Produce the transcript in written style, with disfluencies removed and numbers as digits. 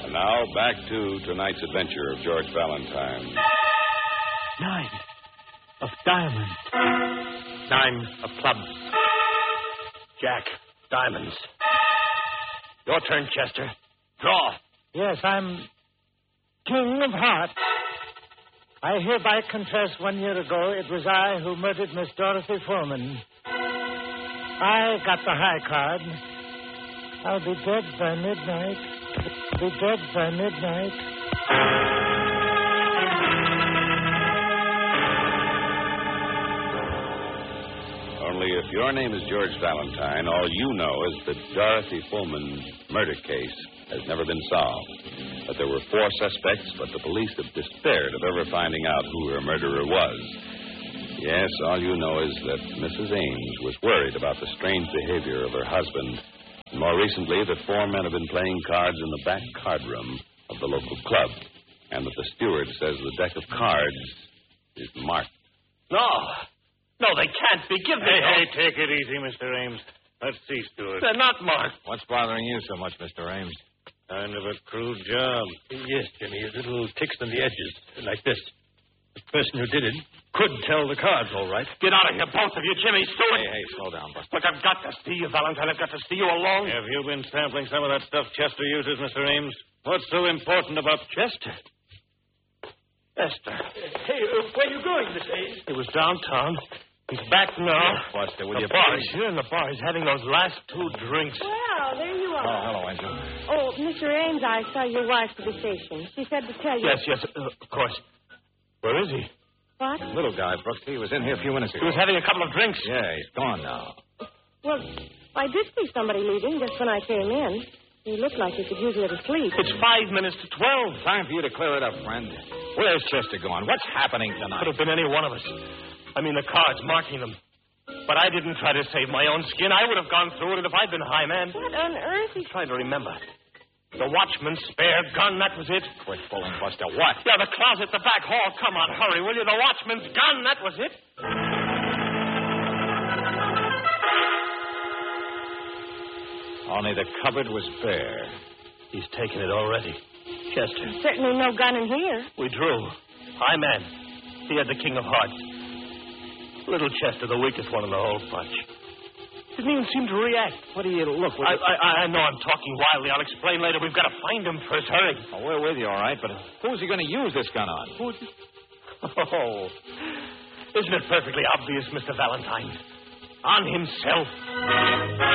And now, back to tonight's adventure of George Valentine. 9 of diamonds. 9 of clubs. Jack, diamonds. Your turn, Chester. Draw. Yes, I'm King of Hearts. I hereby confess 1 year ago it was I who murdered Miss Dorothy Foreman. I got the high card. I'll be dead by midnight. Be dead by midnight. Only if your name is George Valentine, all you know is that Dorothy Foreman's murder case has never been solved. That there were 4 suspects, but the police have despaired of ever finding out who her murderer was. Yes, all you know is that Mrs. Ames was worried about the strange behavior of her husband. And more recently, that 4 men have been playing cards in the back card room of the local club. And that the steward says the deck of cards is marked. No, they can't be. Give me... Hey, take it easy, Mr. Ames. Let's see, Stewart. They're not marked. What's bothering you so much, Mr. Ames? Kind of a crude job. Yes, Jimmy, little ticks on the edges, like this. The person who did it could tell the cards, all right. Get out of here, both of you, Jimmy, Stewart. Hey, slow down, Buster. Look, I've got to see you, Valentine. I've got to see you alone. Have you been sampling some of that stuff Chester uses, Mr. Ames? What's so important about Chester? Esther. Hey, where are you going, Miss Ames? He was downtown. He's back now. Buster, will you bar. please? He's here in the bar. He's having those last 2 drinks. Well, there you Oh, are. hello, Angel. Oh, Mr. Ames, I saw your wife at the station. She said to tell you. Yes, of course. Where is he? What? Little guy, Brooks. He was in here a few minutes ago. He was having a couple of drinks. Yeah, he's gone now. Well, I did see somebody leaving just when I came in. He looked like he could use a little sleep. It's 5 minutes to 12. Time for you to clear it up, friend. Where's Chester gone? What's happening tonight? Could have been any one of us. I mean, the cards marking them. But I didn't try to save my own skin. I would have gone through it if I'd been high man. What on earth is... Trying to remember. The watchman's spare gun, that was it. Quit fooling, Buster. What? Yeah, the closet, the back hall. Come on, hurry, will you? The watchman's gun, that was it. Only the cupboard was bare. He's taken it already. Chester. Certainly no gun in here. We drew. High man. He had the king of hearts. Little Chester, the weakest one in the whole bunch. Didn't even seem to react. What do you look? I know I'm talking wildly. I'll explain later. We've got to find him first. Hurry. Oh, we're with you, all right, but who's he going to use this gun on? Oh, isn't it perfectly obvious, Mr. Valentine? On himself.